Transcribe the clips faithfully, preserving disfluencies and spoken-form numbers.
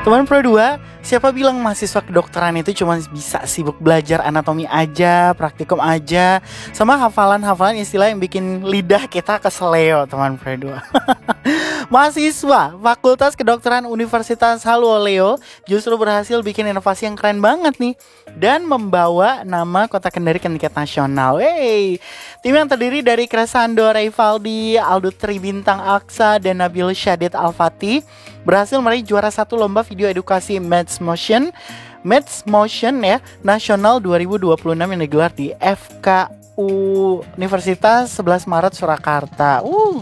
Teman Pro dua, siapa bilang mahasiswa kedokteran itu cuma bisa sibuk belajar anatomi aja, praktikum aja, sama hafalan-hafalan istilah yang bikin lidah kita keseleo, teman Pro dua. Mahasiswa Fakultas Kedokteran Universitas Haluoleo justru berhasil bikin inovasi yang keren banget nih, dan membawa nama Kota Kendari ke tingkat nasional. Wey, tim yang terdiri dari Crescendo Rivaldi, Aldo Tribintang Aksa, dan Nabil Syadid Al-Fatih berhasil meraih juara satu lomba video edukasi Maths Motion Maths Motion ya Nasional dua ribu dua puluh enam yang digelar di F K U Universitas sebelas Maret Surakarta. Uh.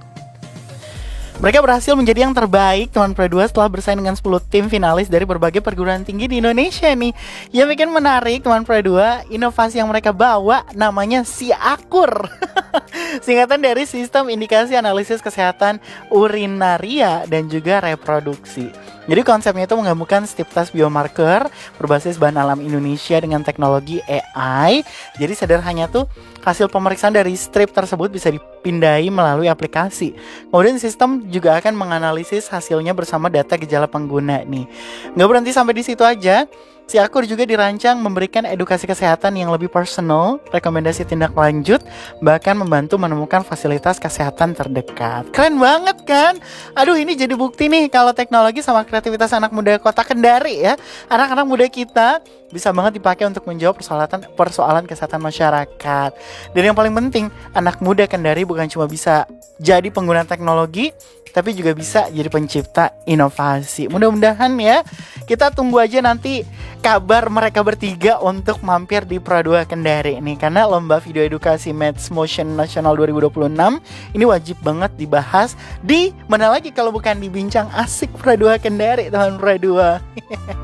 Mereka berhasil menjadi yang terbaik, teman Pro dua, setelah bersaing dengan sepuluh tim finalis dari berbagai perguruan tinggi di Indonesia nih. Yang bikin menarik, teman Pro dua, inovasi yang mereka bawa namanya SIAKUR. Singkatan dari Sistem Indikasi Analisis Kesehatan Urinaria dan juga Reproduksi. Jadi konsepnya itu menggabungkan step test biomarker berbasis bahan alam Indonesia dengan teknologi A I. Jadi sederhananya tuh hasil pemeriksaan dari strip tersebut bisa dipindai melalui aplikasi. Kemudian sistem juga akan menganalisis hasilnya bersama data gejala pengguna nih. Nggak berhenti sampai di situ aja. SIAKUR juga dirancang memberikan edukasi kesehatan yang lebih personal, rekomendasi tindak lanjut, bahkan membantu menemukan fasilitas kesehatan terdekat. Keren banget kan? Aduh, ini jadi bukti nih kalau teknologi sama kreativitas anak muda Kota Kendari ya. Anak-anak muda kita bisa banget dipakai untuk menjawab persoalan persoalan kesehatan masyarakat. Dan yang paling penting, anak muda Kendari bukan cuma bisa jadi pengguna teknologi, tapi juga bisa jadi pencipta inovasi. Mudah-mudahan ya, kita tunggu aja nanti kabar mereka bertiga untuk mampir di Pro dua Kendari nih. Karena lomba video edukasi Maths Motion Nasional dua ribu dua puluh enam ini wajib banget dibahas di mana lagi kalau bukan di Bincang Asik Pro dua Kendari, teman Pro dua.